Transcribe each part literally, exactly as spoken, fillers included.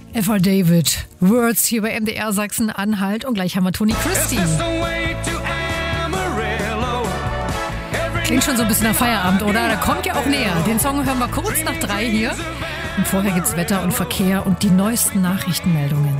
Eva David, Words hier bei M D R Sachsen-Anhalt und gleich haben wir Toni Christie. Klingt schon so ein bisschen nach Feierabend, oder? Da kommt ja auch näher. Den Song hören wir kurz nach drei hier. Und vorher gibt's Wetter und Verkehr und die neuesten Nachrichtenmeldungen.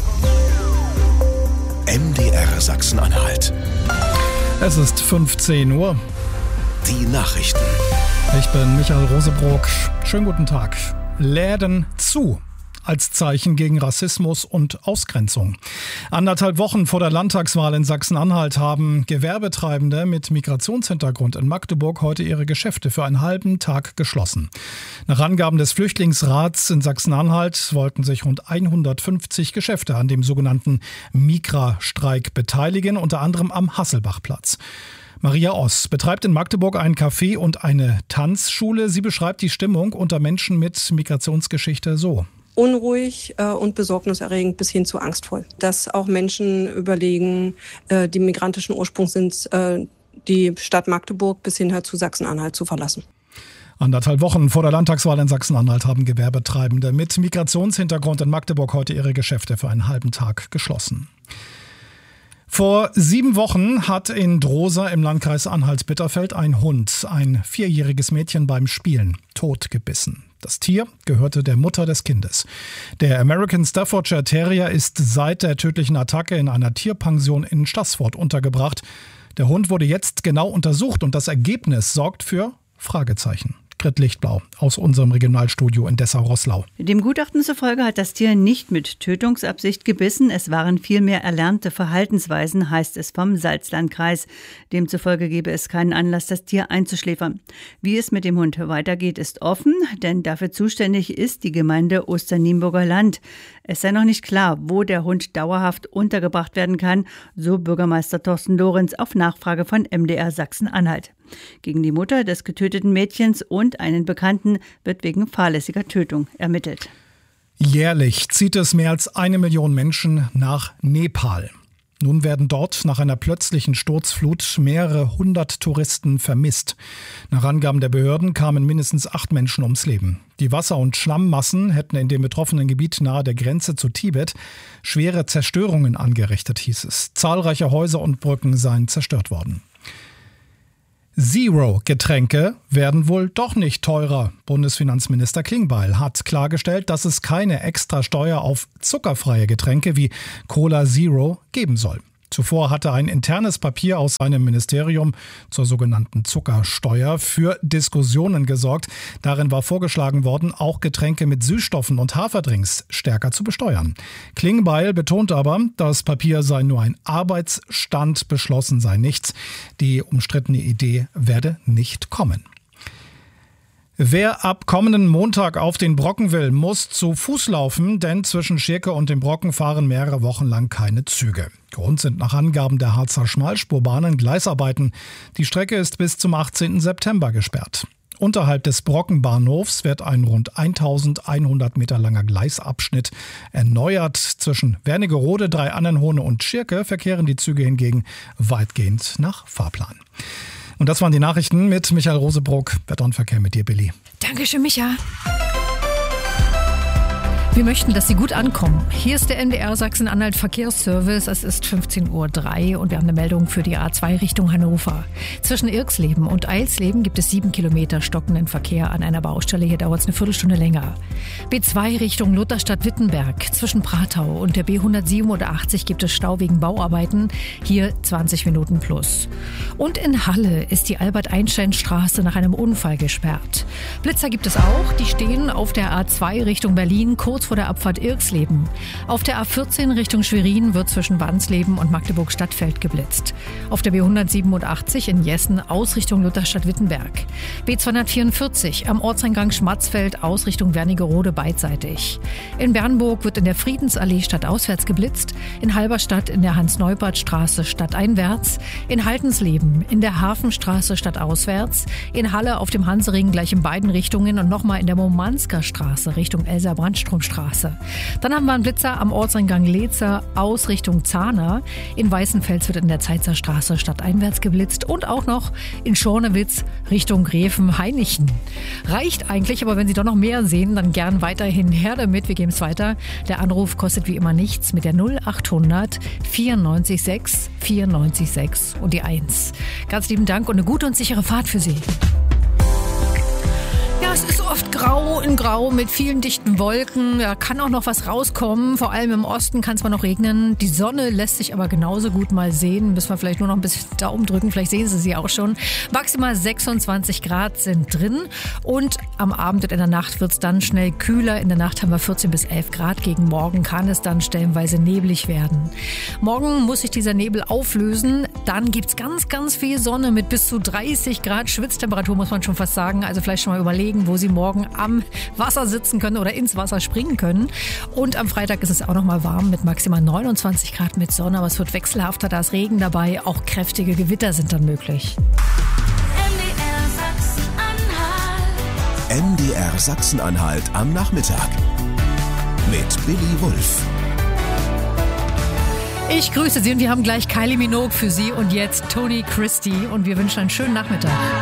M D R Sachsen-Anhalt. Es ist fünfzehn Uhr. Die Nachrichten. Ich bin Michael Rosebrock. Schönen guten Tag. Läden zu. Als Zeichen gegen Rassismus und Ausgrenzung. Anderthalb Wochen vor der Landtagswahl in Sachsen-Anhalt haben Gewerbetreibende mit Migrationshintergrund in Magdeburg heute ihre Geschäfte für einen halben Tag geschlossen. Nach Angaben des Flüchtlingsrats in Sachsen-Anhalt wollten sich rund hundertfünfzig Geschäfte an dem sogenannten Migra-Streik beteiligen, unter anderem am Hasselbachplatz. Maria Oss betreibt in Magdeburg ein Café und eine Tanzschule. Sie beschreibt die Stimmung unter Menschen mit Migrationsgeschichte so. Unruhig äh, und besorgniserregend bis hin zu angstvoll. Dass auch Menschen überlegen, äh, die migrantischen Ursprungs sind, äh, die Stadt Magdeburg bis hin zu Sachsen-Anhalt zu verlassen. Anderthalb Wochen vor der Landtagswahl in Sachsen-Anhalt haben Gewerbetreibende mit Migrationshintergrund in Magdeburg heute ihre Geschäfte für einen halben Tag geschlossen. Vor sieben Wochen hat in Drosa im Landkreis Anhalt-Bitterfeld ein Hund ein vierjähriges Mädchen beim Spielen totgebissen. Das Tier gehörte der Mutter des Kindes. Der American Staffordshire Terrier ist seit der tödlichen Attacke in einer Tierpension in Staßfurt untergebracht. Der Hund wurde jetzt genau untersucht und das Ergebnis sorgt für Fragezeichen. Grit Lichtblau aus unserem Regionalstudio in Dessau-Roßlau. Dem Gutachten zufolge hat das Tier nicht mit Tötungsabsicht gebissen. Es waren vielmehr erlernte Verhaltensweisen, heißt es vom Salzlandkreis. Demzufolge gebe es keinen Anlass, das Tier einzuschläfern. Wie es mit dem Hund weitergeht, ist offen, denn dafür zuständig ist die Gemeinde Osternienburger Land. Es sei noch nicht klar, wo der Hund dauerhaft untergebracht werden kann, so Bürgermeister Thorsten Lorenz auf Nachfrage von M D R Sachsen-Anhalt. Gegen die Mutter des getöteten Mädchens und einen Bekannten wird wegen fahrlässiger Tötung ermittelt. Jährlich zieht es mehr als eine Million Menschen nach Nepal. Nun werden dort nach einer plötzlichen Sturzflut mehrere hundert Touristen vermisst. Nach Angaben der Behörden kamen mindestens acht Menschen ums Leben. Die Wasser- und Schlammmassen hätten in dem betroffenen Gebiet nahe der Grenze zu Tibet schwere Zerstörungen angerichtet, hieß es. Zahlreiche Häuser und Brücken seien zerstört worden. Zero-Getränke werden wohl doch nicht teurer. Bundesfinanzminister Klingbeil hat klargestellt, dass es keine Extrasteuer auf zuckerfreie Getränke wie Cola Zero geben soll. Zuvor hatte ein internes Papier aus seinem Ministerium zur sogenannten Zuckersteuer für Diskussionen gesorgt. Darin war vorgeschlagen worden, auch Getränke mit Süßstoffen und Haferdrinks stärker zu besteuern. Klingbeil betont aber, das Papier sei nur ein Arbeitsstand, beschlossen sei nichts. Die umstrittene Idee werde nicht kommen. Wer ab kommenden Montag auf den Brocken will, muss zu Fuß laufen, denn zwischen Schirke und dem Brocken fahren mehrere Wochen lang keine Züge. Grund sind nach Angaben der Harzer Schmalspurbahnen Gleisarbeiten. Die Strecke ist bis zum achtzehnten September gesperrt. Unterhalb des Brockenbahnhofs wird ein rund eintausendeinhundert Meter langer Gleisabschnitt erneuert. Zwischen Wernigerode, Dreiannenhohne und Schirke verkehren die Züge hingegen weitgehend nach Fahrplan. Und das waren die Nachrichten mit Michael Rosebrock. Wetter und Verkehr mit dir, Billy. Dankeschön, Micha. Wir möchten, dass Sie gut ankommen. Hier ist der M D R Sachsen-Anhalt Verkehrsservice. Es ist fünfzehn Uhr drei und wir haben eine Meldung für die A zwei Richtung Hannover. Zwischen Irxleben und Eilsleben gibt es sieben Kilometer stockenden Verkehr an einer Baustelle. Hier dauert es eine Viertelstunde länger. B zwei Richtung Lutherstadt-Wittenberg. Zwischen Pratau und der B hundertsiebenundachtzig gibt es Stau wegen Bauarbeiten. Hier zwanzig Minuten plus. Und in Halle ist die Albert-Einstein-Straße nach einem Unfall gesperrt. Blitzer gibt es auch. Die stehen auf der A zwei Richtung Berlin, kurz vor der Abfahrt Irxleben. Auf der A vierzehn Richtung Schwerin wird zwischen Wansleben und Magdeburg-Stadtfeld geblitzt. Auf der B hundertsiebenundachtzig in Jessen Ausrichtung Lutherstadt-Wittenberg. B zweihundertvierundvierzig am Ortseingang Schmatzfeld Ausrichtung Wernigerode beidseitig. In Bernburg wird in der Friedensallee stadtauswärts geblitzt. In Halberstadt in der Hans-Neubert-Straße stadteinwärts. In Haltensleben in der Hafenstraße stadtauswärts. In Halle auf dem Hansering gleich in beiden Richtungen und nochmal in der Momansker Straße Richtung Elsa-Brandstrom-Straße Straße. Dann haben wir einen Blitzer am Ortseingang Leetzer aus Richtung Zahner. In Weißenfels wird in der Zeitzer Straße stadteinwärts geblitzt und auch noch in Schornewitz Richtung Gräfen-Hainichen. Reicht eigentlich, aber wenn Sie doch noch mehr sehen, dann gern weiterhin her damit. Wir geben es weiter. Der Anruf kostet wie immer nichts mit der null achthundert vierundneunzig sechs vierundneunzig sechs und die eins. Ganz lieben Dank und eine gute und sichere Fahrt für Sie. Ja, es ist oft grau in grau mit vielen dichten Wolken. Da kann auch noch was rauskommen. Vor allem im Osten kann es mal noch regnen. Die Sonne lässt sich aber genauso gut mal sehen. Müssen wir vielleicht nur noch ein bisschen Daumen drücken. Vielleicht sehen Sie sie auch schon. Maximal sechsundzwanzig Grad sind drin. Und am Abend und in der Nacht wird es dann schnell kühler. In der Nacht haben wir vierzehn bis elf Grad. Gegen morgen kann es dann stellenweise neblig werden. Morgen muss sich dieser Nebel auflösen. Dann gibt es ganz, ganz viel Sonne mit bis zu dreißig Grad Schwitztemperatur, muss man schon fast sagen. Also vielleicht schon mal überlegen, wo Sie morgen am Wasser sitzen können oder ins Wasser springen können. Und am Freitag ist es auch noch mal warm mit maximal neunundzwanzig Grad mit Sonne. Aber es wird wechselhafter, da ist Regen dabei. Auch kräftige Gewitter sind dann möglich. M D R Sachsen-Anhalt am Nachmittag mit Billy Wulff. Ich grüße Sie und wir haben gleich Kylie Minogue für Sie und jetzt Tony Christie und wir wünschen einen schönen Nachmittag.